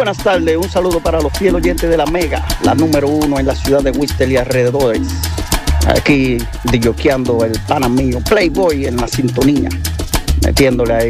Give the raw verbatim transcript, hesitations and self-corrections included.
buenas tardes. Un saludo para los fieles oyentes de la Mega, la número uno en la ciudad de Whistler y alrededores. Aquí, dilloqueando el pana mío, Playboy en la sintonía, metiéndole ahí